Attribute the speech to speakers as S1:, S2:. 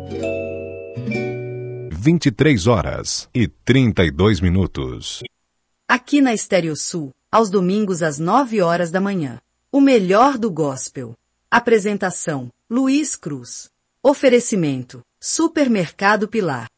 S1: 23h32.
S2: Aqui na Estéreo Sul, aos domingos às 9 horas da manhã. O melhor do gospel. Apresentação: Luiz Cruz. Oferecimento: Supermercado Pilar.